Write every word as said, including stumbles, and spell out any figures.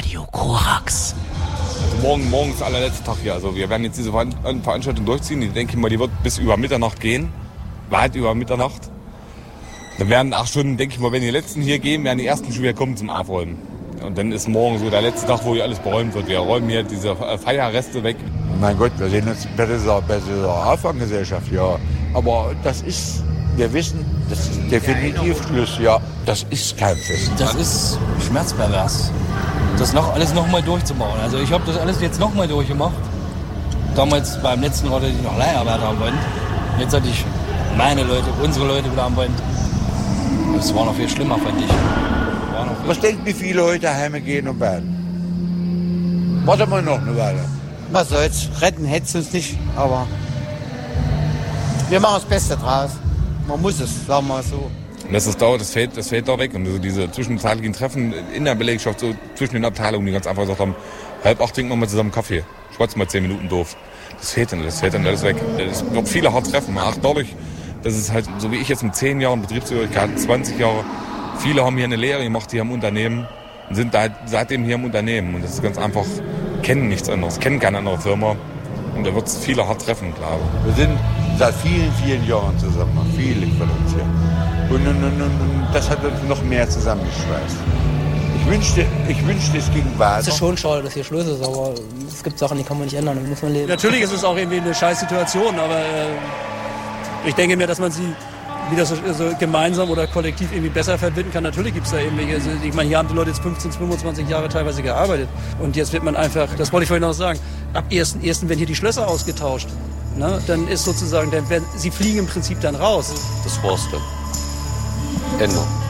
Radio Korax. Also morgen, morgen ist der allerletzte Tag hier. Also wir werden jetzt diese Veranstaltung durchziehen. Ich denke mal, die wird bis über Mitternacht gehen. Weit über Mitternacht. Dann werden acht Stunden, denke ich mal, wenn die Letzten hier gehen, werden die Ersten schon wieder kommen zum Aufräumen. Und dann ist morgen so der letzte Tag, wo hier alles beräumt wird. Wir räumen hier diese Feierreste weg. Mein Gott, wir sehen uns bei dieser, bei dieser Auffanggesellschaft, ja. Aber das ist, wir wissen, das ist definitiv Schluss, ja. Das ist kein Fest. Das ist schmerzpervers. Das noch, alles nochmal durchzumachen. Also ich habe das alles jetzt nochmal durchgemacht. Damals beim letzten Ort, hatte ich noch Leiharbeit am Band. Jetzt hatte ich meine Leute, unsere Leute wieder am Band. Das war noch viel schlimmer, fand ich. Viel Was denkt, wie viele heute heimgehen und werden? Warten wir noch eine Weile. Was soll's, retten hätte es uns nicht, aber wir machen das Beste draus. Man muss es, sagen wir mal so. Und das, ist dauert, das, fällt, das fällt da weg. Und so diese zwischenzeitlichen Treffen in der Belegschaft, so zwischen den Abteilungen, die ganz einfach gesagt haben, halb acht trinken wir mal zusammen Kaffee. Schwatz mal zehn Minuten doof. Das fehlt dann, das fällt dann alles weg. Es wird viele hart treffen. Ach, dadurch, dass es halt, so wie ich jetzt mit zehn Jahren Betriebsgehörigkeit, zwanzig Jahre, viele haben hier eine Lehre gemacht hier im Unternehmen und sind da seitdem hier im Unternehmen. Und das ist ganz einfach, kennen nichts anderes, kennen keine andere Firma. Und da wird es viele hart treffen, glaube ich. Wir sind seit vielen, vielen Jahren zusammen, viele von uns hier. Und, und, und, und das hat uns noch mehr zusammengeschweißt. Ich wünschte, ich wünschte, es ging weiter. Es ist schon schade, dass hier Schluss ist, aber es gibt Sachen, die kann man nicht ändern, damit muss man leben. Natürlich ist es auch irgendwie eine scheiß Situation, aber äh, ich denke mir, dass man sie wieder so, so gemeinsam oder kollektiv irgendwie besser verbinden kann. Natürlich gibt es da irgendwelche, also ich meine, hier haben die Leute jetzt fünfzehn, fünfundzwanzig Jahre teilweise gearbeitet. Und jetzt wird man einfach, das wollte ich vorhin noch sagen, ab ersten ersten werden hier die Schlösser ausgetauscht. Ne? Dann ist sozusagen, dann werden, sie fliegen im Prinzip dann raus. Das war's dann. Ende.